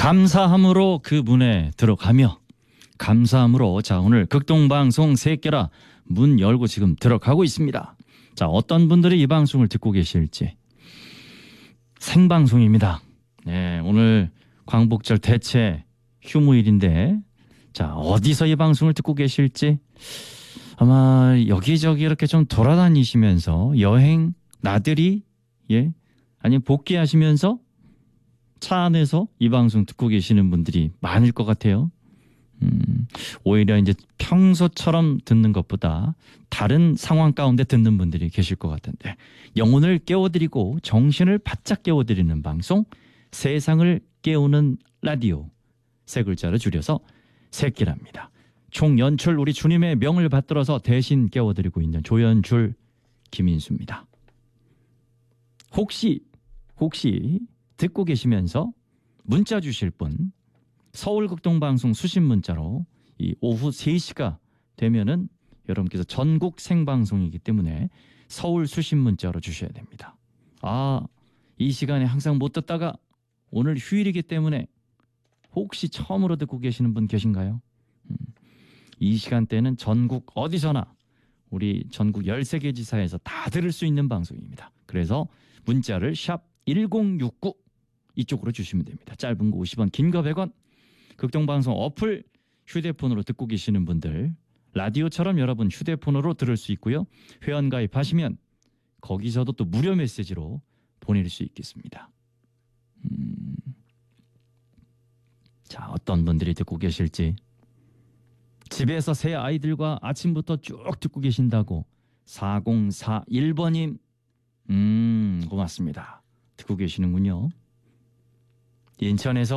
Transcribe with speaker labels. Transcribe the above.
Speaker 1: 감사함으로 그 문에 들어가며 감사함으로 자 오늘 극동방송 새끼라 문 열고 지금 들어가고 있습니다. 자 어떤 분들이 이 방송을 듣고 계실지 생방송입니다. 네, 오늘 광복절 대체 휴무일인데 자 어디서 이 방송을 듣고 계실지 아마 여기저기 이렇게 좀 돌아다니시면서 여행 나들이 아니면 복귀하시면서 차 안에서 이 방송 듣고 계시는 분들이 많을 것 같아요. 오히려 이제 평소처럼 듣는 것보다 다른 상황 가운데 듣는 분들이 계실 것 같은데 영혼을 깨워드리고 정신을 바짝 깨워드리는 방송 세상을 깨우는 라디오 세 글자를 줄여서 새끼랍니다. 총 연출 우리 주님의 명을 받들어서 대신 깨워드리고 있는 조연출 김인수입니다. 혹시 듣고 계시면서 문자 주실 분 서울극동방송 수신 문자로 이 오후 3시가 되면은 여러분께서 전국 생방송이기 때문에 서울 수신 문자로 주셔야 됩니다. 이 시간에 항상 못 듣다가 오늘 휴일이기 때문에 혹시 처음으로 듣고 계시는 분 계신가요? 이 시간대는 전국 어디서나 우리 전국 13개 지사에서 다 들을 수 있는 방송입니다. 그래서 문자를 샵 1069 이쪽으로 주시면 됩니다. 짧은 거 50원, 긴 거 100원. 극동방송 어플 휴대폰으로 듣고 계시는 분들 라디오처럼 여러분 휴대폰으로 들을 수 있고요. 회원가입하시면 거기서도 또 무료 메시지로 보낼 수 있겠습니다. 자, 어떤 분들이 듣고 계실지 집에서 새 아이들과 아침부터 쭉 듣고 계신다고 4041번님 고맙습니다. 듣고 계시는군요. 인천에서